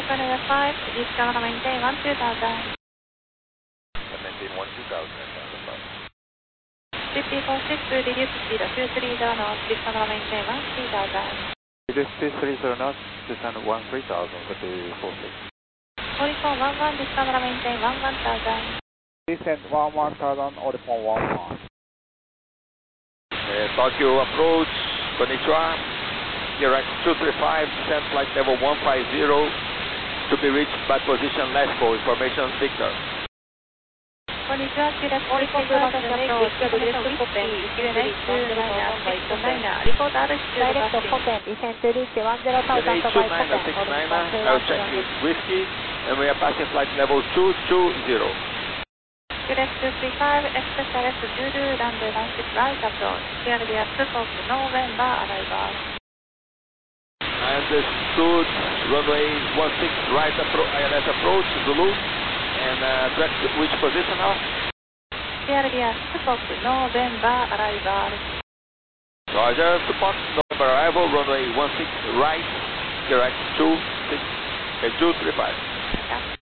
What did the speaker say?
Canada 5, East Canada maintain 12,000. Maintain 12,000 and Canada 5046, reduce speed 230 knots, East Canada maintain 13,000. 5. Reduce speed 30 knots, descend 13,000 for the 46. 4411, East Canada maintain 11,000. Descend 11,000, Oriphone 11. Tokyo approach, konnichiwa. Direct 235, descend flight level 150 to be reached by position LESCO, information Victor. こんにちは、QNX リポート altitude Direct Hotel, descend to reach 10,000 to Today 5 I'll check with Whiskey, and we are passing flight level 220. QNX 235, express direct Zulu, runway 16 right approach. Clear Suffolk, November arrival. Understood, runway 16 right ILS approach, Zulu, and track which position now? Clear Suffolk, November arrival. Roger, Suffolk, November arrival, runway 16 right, direct 235.